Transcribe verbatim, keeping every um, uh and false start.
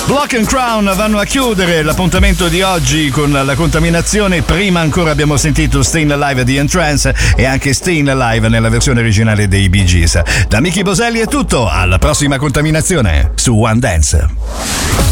Block and Crown vanno a chiudere l'appuntamento di oggi con la contaminazione. Prima ancora abbiamo sentito Stayin' Alive di Entrance e anche Stayin' Alive nella versione originale dei Bee Gees. Da Mickey Boselli è tutto, alla prossima contaminazione su One Dance.